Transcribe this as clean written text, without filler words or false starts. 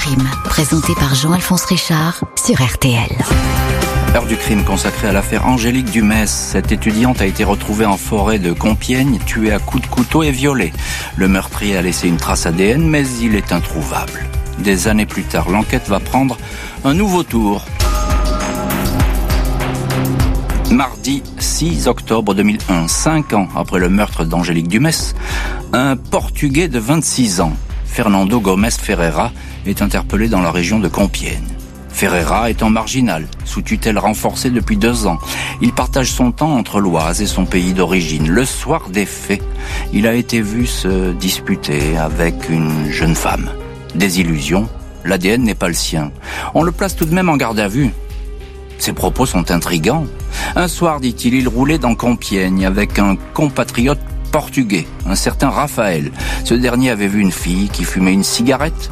crime, présenté par Jean-Alphonse Richard sur RTL. Heure du crime consacrée à l'affaire Angélique Dumès. Cette étudiante a été retrouvée en forêt de Compiègne, tuée à coups de couteau et violée. Le meurtrier a laissé une trace ADN, mais il est introuvable. Des années plus tard, l'enquête va prendre un nouveau tour. Mardi 6 octobre 2001, 5 ans après le meurtre d'Angélique Dumès, un Portugais de 26 ans, Fernando Gomes Ferreira, est interpellé dans la région de Compiègne. Ferreira étant marginal, sous tutelle renforcée depuis 2 ans. Il partage son temps entre l'Oise et son pays d'origine. Le soir des faits, il a été vu se disputer avec une jeune femme. Désillusion, l'ADN n'est pas le sien. On le place tout de même en garde à vue. Ses propos sont intrigants. Un soir, dit-il, il roulait dans Compiègne avec un compatriote portugais, un certain Raphaël. Ce dernier avait vu une fille qui fumait une cigarette